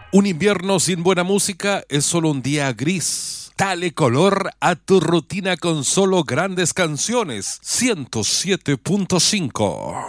Un invierno sin buena música es solo un día gris. Dale color a tu rutina con solo grandes canciones. 107.5.